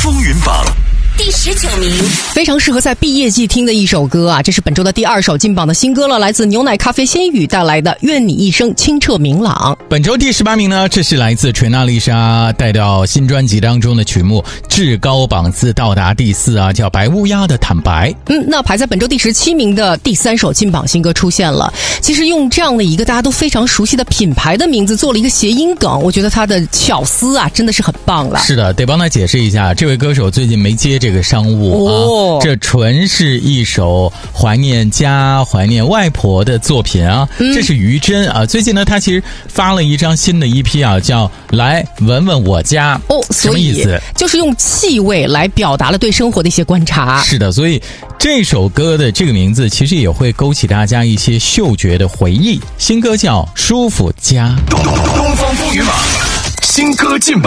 风云榜第19名， 非常适合在毕业季听的一首歌啊！这是本周的第2首进榜的新歌了，来自牛奶咖啡仙语带来的《愿你一生清澈明朗》。 本周第18名呢，这是来自锤娜丽莎带到新专辑当中的曲目，至高榜次到达第4啊，叫《白乌鸦的坦白》。 那排在本周第17名的第3首进榜新歌出现了。其实用这样的一个大家都非常熟悉的品牌的名字做了一个谐音梗，我觉得他的巧思啊真的是很棒了。 是的，得帮他解释一下，这位歌手最近没接这个商务啊，这纯是一首怀念家、怀念外婆的作品啊。这是于真啊，最近呢，他其实发了一张新的 EP 啊，叫《来闻闻我家》。什么意思？ 就是用气味来表达了对生活的一些观察。 是的，所以这首歌的这个名字其实也会勾起大家一些嗅觉的回忆。新歌叫《舒服家》。 东方风云榜新歌进榜。